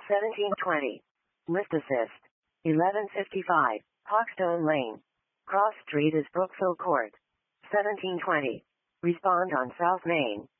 1720. Lift assist. 1155. Hawkstone Lane. Cross Street is Brookville Court. 1720. Respond on South Main.